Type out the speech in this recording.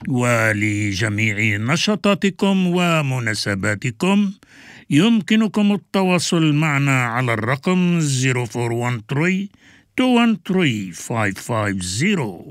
ولجميع نشاطاتكم ومناسباتكم يمكنكم التواصل معنا على الرقم 0413 213 550.